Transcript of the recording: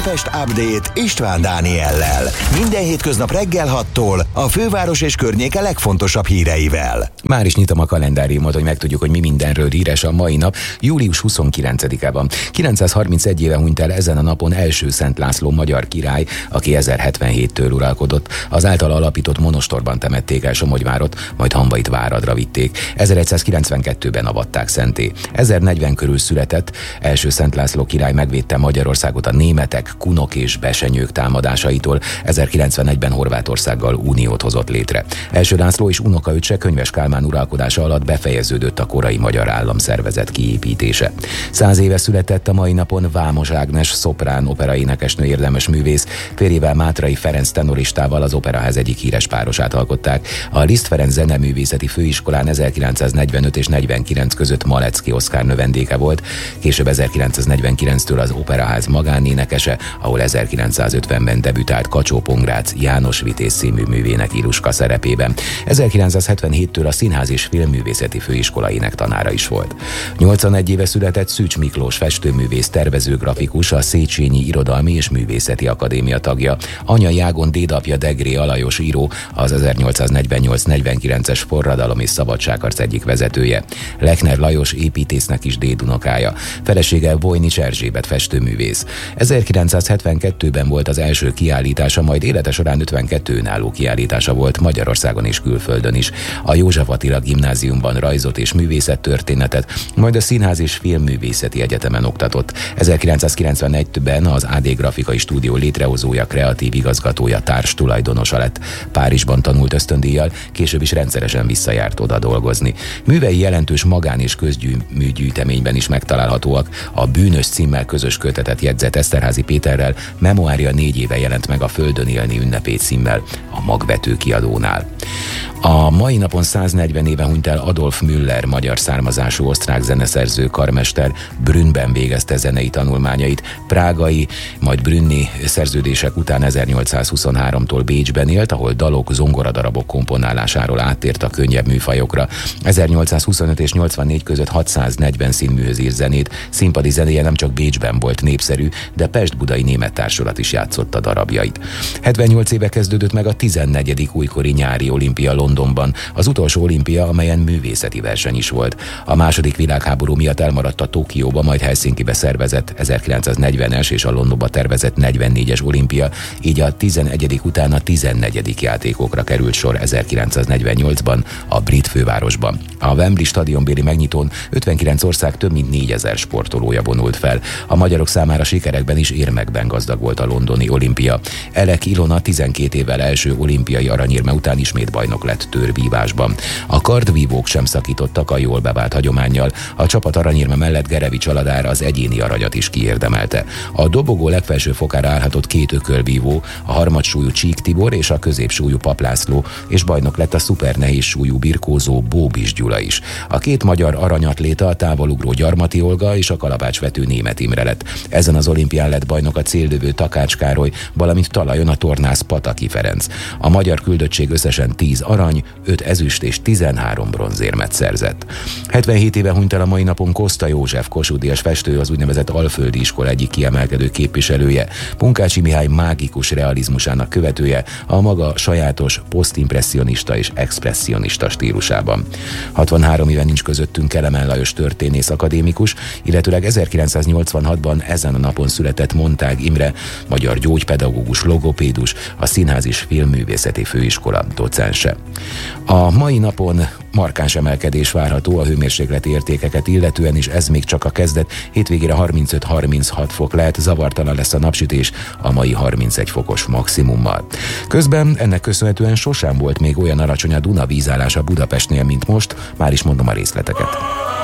Budapest Update István Dániellel. Minden hétköznap reggel 6-tól a főváros és környéke legfontosabb híreivel. Már is nyitom a kalendáriumot, hogy megtudjuk, hogy mi mindenről híres a mai nap, július 29-e van. 931 éve hunyt el ezen a napon első Szent László magyar király, aki 1077-től uralkodott. Az általa alapított monostorban temették el Somogyvárot, majd Hamvait Váradra vitték. 1192-ben avatták szentté. 1040 körül született, első Szent László király megvédte Magyarországot a németek, kunok és besenyők támadásaitól. 1091-ben Horvátországgal uniót hozott létre. Első László és unokaöccse Könyves Kálmán uralkodása alatt befejeződött a korai magyar államszervezet kiépítése. 100 éve született a mai napon Vámos Ágnes, szoprán operaénekesnő, érdemes művész. Férjével, Mátrai Ferenc tenoristával az Operaház egyik híres párosát alkották. A Liszt Ferenc Zeneművészeti Főiskolán 1945 és 49 között Malecki Oszkár növendéke volt, később 1949-től az Operaház magánénekese, ahol 1950-ben debütált Kacsó-Pongrác János Vitéz című művének Iluska szerepében. 1977-től a Színház és Filmművészeti Főiskola énektanára is volt. 81 éve született Szűcs Miklós festőművész, tervező, grafikus, a Széchenyi Irodalmi és Művészeti Akadémia tagja. Anyai ágon dédapja Degré Alajos író, az 1848-49-es forradalom és szabadságharc egyik vezetője. Lechner Lajos építésznek is dédunokája. Felesége Vojnics Erzsébet festőművész. 1972-ben volt az első kiállítása, majd élete során 52 önálló kiállítása volt Magyarországon és külföldön is. A József Attila Gimnáziumban rajzot és művészettörténetet, majd a Színház és Filmművészeti Egyetemen oktatott. 1991-ben az AD Grafikai Stúdió létrehozója, kreatív igazgatója, társtulajdonosa lett. Párizsban tanult ösztöndíjjal, később is rendszeresen visszajárt oda dolgozni. Művei jelentős magán- és közműgyűjteményben is megtalálhatóak. A Bűnös címmel közös kötetet jegyzett Eszterházy Péterrel, memoárja 4 éve jelent meg a Földön élni ünnepét címmel a Magvető kiadónál. A mai napon 140 éve hunyt el Adolf Müller, magyar származású osztrák zeneszerző, karmester. Brünnben végezte zenei tanulmányait. Prágai, majd brünni szerződések után 1823-tól Bécsben élt, ahol dalok, zongoradarabok komponálásáról áttért a könnyebb műfajokra. 1825 és 84 között 640 színműhöz írt zenét. Színpadi zenéje nem csak Bécsben volt népszerű, de Pest-budai német társulat is játszotta darabjait. 78 éve kezdődött meg a 14. újkori nyári olimpia Londonban, az utolsó olimpia, amelyen művészeti verseny is volt. A második világháború miatt elmaradt a Tokióba, majd Helsinkibe szervezett 1940-es és a Londonba tervezett 44-es olimpia, így a 11. után a 14. játékokra került sor 1948-ban a brit fővárosban. A Wembley stadionbéli megnyitón 59 ország több mint 4000 sportolója vonult fel. A magyarok számára sikerekben is érmekben gazdag volt a londoni olimpia. Elek Ilona 12 évvel első olimpiai aranyérme után ismét bajnok lett tőrvívásban. A kardvívók sem szakítottak a jól bevált hagyománnyal. A csapat aranyérme mellett Gerevics Aladár az egyéni aranyat is kiérdemelte. A dobogó legfelső fokára állhatott 2 ökölvívó, a harmadsúlyú Csík Tibor és a középsúlyú Pap László, és bajnok lett a szupernehéz súlyú birkózó Bóbis Gyula is. A 2 magyar aranyatléta, a távolugró Gyarmati Olga és a kalapácsvető Németh Imre lett. Ezen az olimpián lett bajnok a céllövő Takács Károly, valamint talajon a tornász Pataki Ferenc. A magyar küldöttség összesen 10 arany, 5 ezüst és 13 bronzérmet szerzett. 77 éve hunyt el a mai napon Koszta József, Kossuth-díjas festő, az úgynevezett Alföldi iskola egyik kiemelkedő képviselője. Munkácsi Mihály mágikus realizmusának követője, a maga sajátos posztimpresszionista és expresszionista stílusában. 63 éve nincs közöttünk Kelemen Lajos történész akadémikus, illetőleg 1986-ban ezen a napon született Montág Imre, magyar gyógypedagógus, logopédus, a Színház és Filmművészeti Főiskola docense. A mai napon markáns emelkedés várható a hőmérsékleti értékeket illetően, és ez még csak a kezdet. Hétvégére 35-36 fok lehet, zavartalan lesz a napsütés a mai 31 fokos maximummal. Közben ennek köszönhetően sosem volt még olyan alacsony a Duna vízállása Budapestnél, mint most, már is mondom a részleteket.